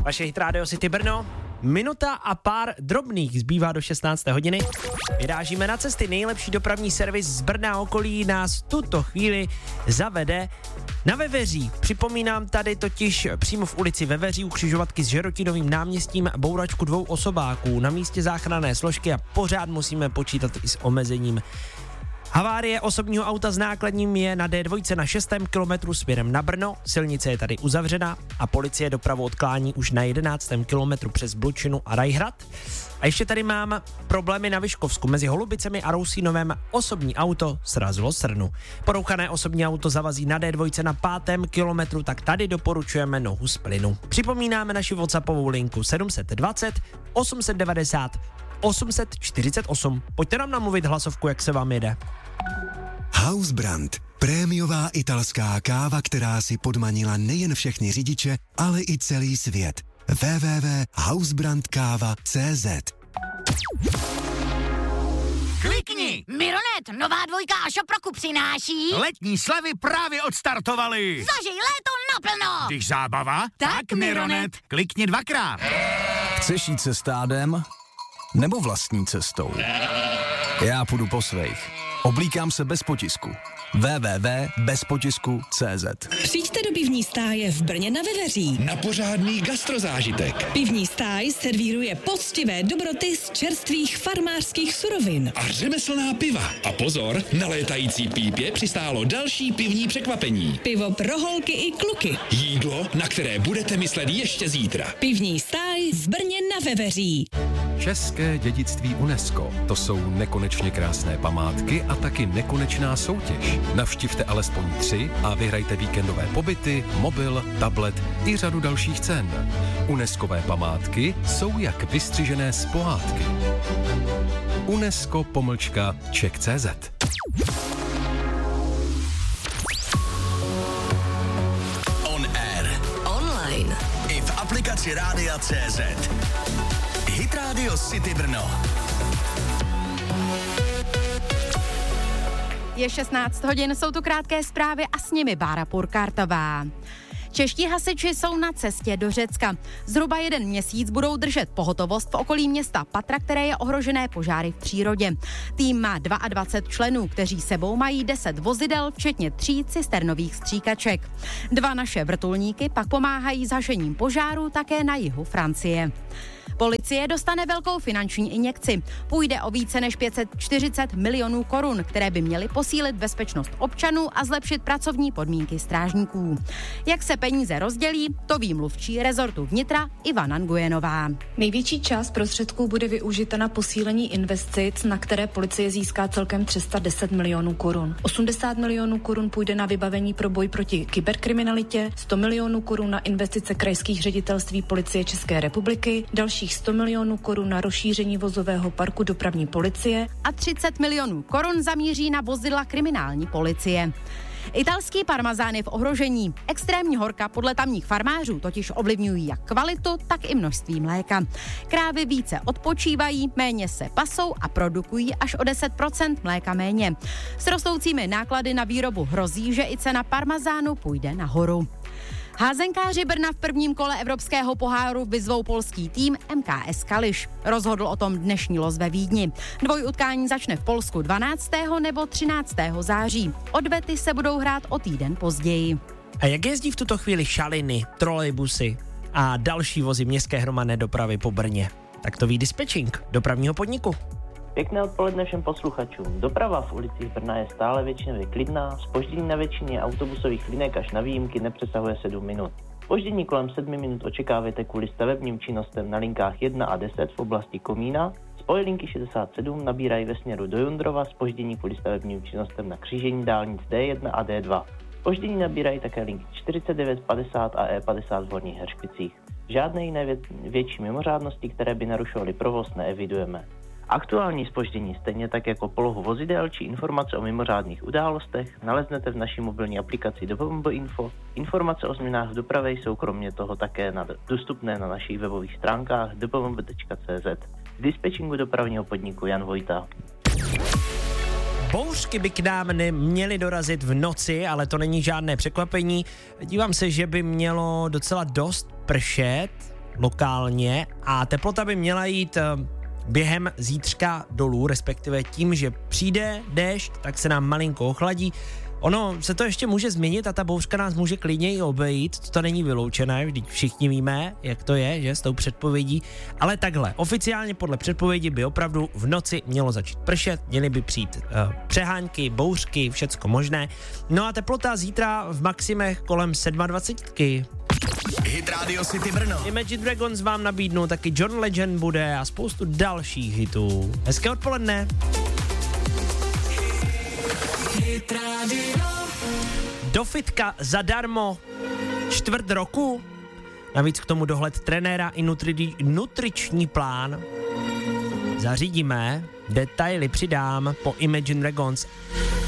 Vaše Hit Radio City Brno. Minuta a pár drobných zbývá do 16. hodiny. Vyrážíme na cesty. Nejlepší dopravní servis z Brna a okolí nás tuto chvíli zavede na Veveří. Připomínám tady totiž přímo v ulici Veveří u křižovatky s Žerotinovým náměstím bouračku 2 osobáků. Na místě záchranné složky a pořád musíme počítat i s omezením. Havárie osobního auta s nákladním je na D2 na 6. kilometru směrem na Brno, silnice je tady uzavřena a policie dopravu odklání už na 11. kilometru přes Blučinu a Rajhrad. A ještě tady mám problémy na Vyškovsku. Mezi Holubicemi a Rousínovem osobní auto srazilo srnu. Porouchané osobní auto zavazí na D2 na 5. kilometru, tak tady doporučujeme nohu z plynu. Připomínáme naši WhatsAppovou linku 720 890 848. Pojďte nám namluvit hlasovku, jak se vám jede. Housebrand. Prémiová italská káva, která si podmanila nejen všechny řidiče, ale i celý svět. www.housebrandkava.cz. Klikni! Mironet, nová dvojka a Šoproku přináší Letní slevy právě odstartovaly. Zažij léto naplno! Když zábava, Tak Mironet. Klikni 2krát. Chceš jít se stádem? Nebo vlastní cestou? Já půjdu po svých. Oblíkám se bez potisku. www.bezpotisku.cz. Přijďte do pivní stáje v Brně na Veveří. Na pořádný gastrozážitek. Pivní stáj servíruje poctivé dobroty z čerstvých farmářských surovin. A řemeslná piva. A pozor, na létající pípě přistálo další pivní překvapení. Pivo pro holky i kluky. Jídlo, na které budete myslet ještě zítra. Pivní stáj v Brně na Veveří. České dědictví UNESCO. To jsou nekonečně krásné památky a taky nekonečná soutěž. Navštivte alespoň 3 a vyhrajte víkendové pobyty, mobil, tablet i řadu dalších cen. UNESCové památky jsou jak vystřižené z pohádky. UNESCO-Czech.cz. On air. Online. I v aplikaci Rádia.cz. Hit Radio City Brno. Je 16 hodin, jsou tu krátké zprávy a s nimi Bára Purkartová. Čeští hasiči jsou na cestě do Řecka. Zhruba 1 měsíc budou držet pohotovost v okolí města Patra, které je ohrožené požáry v přírodě. Tým má 22 členů, kteří sebou mají 10 vozidel, včetně 3 cisternových stříkaček. 2 naše vrtulníky pak pomáhají s hašením požáru také na jihu Francie. Policie dostane velkou finanční injekci. Půjde o více než 540 milionů korun, které by měly posílit bezpečnost občanů a zlepšit pracovní podmínky strážníků. Jak se peníze rozdělí, to ví mluvčí rezortu vnitra Ivana Nguyenová. Největší část prostředků bude využita na posílení investic, na které policie získá celkem 310 milionů korun. 80 milionů korun půjde na vybavení pro boj proti kyberkriminalitě, 100 milionů korun na investice krajských ředitelství Policie České republiky, dalších 100 milionů korun na rozšíření vozového parku dopravní policie a 30 milionů korun zamíří na vozidla kriminální policie. Italský parmazán je v ohrožení. Extrémní horka podle tamních farmářů totiž ovlivňují jak kvalitu, tak i množství mléka. Krávy více odpočívají, méně se pasou a produkují až o 10% mléka méně. S rostoucími náklady na výrobu hrozí, že i cena parmazánu půjde nahoru. Házenkáři Brna v prvním kole Evropského poháru vyzvou polský tým MKS Kališ. Rozhodl o tom dnešní los ve Vídni. Dvojutkání začne v Polsku 12. nebo 13. září. Odvety se budou hrát o týden později. A jak jezdí v tuto chvíli šaliny, trolejbusy a další vozy městské hromadné dopravy po Brně? Tak to ví dispečink dopravního podniku. Pěkné odpoledne všem posluchačům. Doprava v ulicích Brna je stále většinově klidná, zpoždění na většině autobusových linek až na výjimky nepřesahuje 7 minut. Zpoždění kolem 7 minut očekávejte kvůli stavebním činnostem na linkách 1 a 10 v oblasti Komína. Spoje linky 67 nabírají ve směru do Jundrova, zpoždění kvůli stavebním činnostem na křížení dálnic D1 a D2. Zpoždění nabírají také linky 49, 50 a E50 v Horních Heřpicích. Žádné jiné větší mimořádnosti, které by narušovaly provoz, neevidujeme. Aktuální zpoždění, stejně tak jako polohu vozidel či informace o mimořádných událostech, naleznete v naší mobilní aplikaci Dopravombo Info. Informace o změnách v dopravě jsou kromě toho také dostupné na našich webových stránkách dopravombo.cz. Z dispečingu dopravního podniku Jan Vojta. Bouřky by k nám neměly dorazit v noci, ale to není žádné překvapení. Dívám se, že by mělo docela dost pršet lokálně a teplota by měla jít během zítřka dolů, respektive tím, že přijde déšť, tak se nám malinko ochladí. Ono se to ještě může změnit a ta bouřka nás může klidně i obejít, to není vyloučené, vždyť všichni víme, jak to je, že s tou předpovědí, ale takhle, oficiálně podle předpovědi by opravdu v noci mělo začít pršet, měly by přijít přehánky, bouřky, všecko možné, no a teplota zítra v maximech kolem 27. Hit Radio City Brno. Imagine Dragons vám nabídnou, taky John Legend bude a spoustu dalších hitů. Hezké odpoledne. Hit Radio. Do fitka zadarmo čtvrt roku. Navíc k tomu dohled trenéra i nutriční plán. Zařídíme, detaily přidám po Imagine Dragons